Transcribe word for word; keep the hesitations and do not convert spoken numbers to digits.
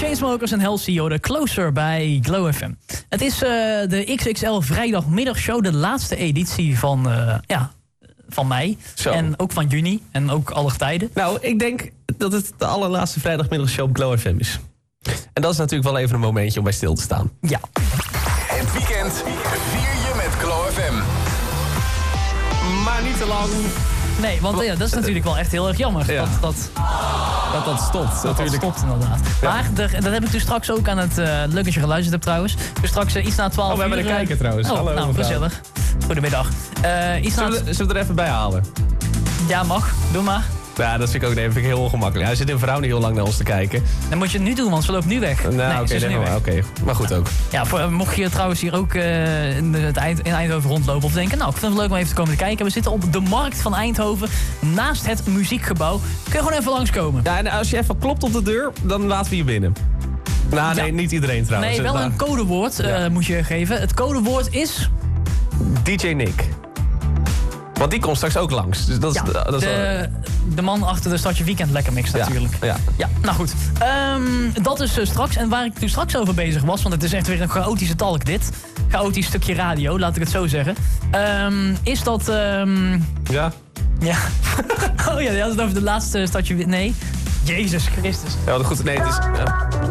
Chainsmokers en Halsey, de Closer bij Glow F M. Het is uh, de X X L vrijdagmiddagshow, de laatste editie van, uh, ja, van mei. Zo. En ook van juni en ook alle tijden. Nou, ik denk dat het de allerlaatste vrijdagmiddagshow op Glow F M is. En dat is natuurlijk wel even een momentje om bij stil te staan. Ja. Het weekend vier je met Glow F M. Maar niet te lang. Nee, want ja, dat is natuurlijk wel echt heel erg jammer. Ja. Dat, dat, dat dat stopt. Dat natuurlijk. dat stopt inderdaad. Ja. Maar de, dat heb ik dus straks ook aan het... Uh, leuk dat je geluisterd hebt trouwens. Dus straks uh, iets na twaalf uur... Oh, we hebben een kijker trouwens. Oh, Hallo, nou, mevrouw. gezellig. Goedemiddag. Uh, iets zullen, na... we, zullen we er even bij halen? Ja, mag. Doe maar. Ja, dat vind ik ook vind ik heel ongemakkelijk. Hij zit in vrouw niet heel lang naar ons te kijken. Dan moet je het nu doen, want ze loopt nu weg. Nou, nee, oké, okay, maar, okay. maar goed ook. Ja, voor, mocht je trouwens hier ook uh, in, het Eind, in Eindhoven rondlopen of denken... nou, ik vind het leuk om even te komen te kijken. We zitten op de markt van Eindhoven, naast het muziekgebouw. Kun je gewoon even langskomen. Ja, en als je even klopt op de deur, dan laten we je binnen. Nou, nee, ja. niet iedereen trouwens. Nee, wel nou. een codewoord uh, ja. moet je geven. Het codewoord is... D J Nick. Want die komt straks ook langs. Dus dat is, ja, dat is de, de man achter de Stadje Weekend Lekker Mix natuurlijk. Ja, ja. ja nou goed. Um, dat is uh, straks. En waar ik nu straks over bezig was... want het is echt weer een chaotische talk dit. Chaotisch stukje radio, laat ik het zo zeggen. Um, is dat... Um... Ja? Ja. oh ja, je had het over de laatste Stadje... Nee. Jezus Christus. Ja, goed. Nee, het is... Ja.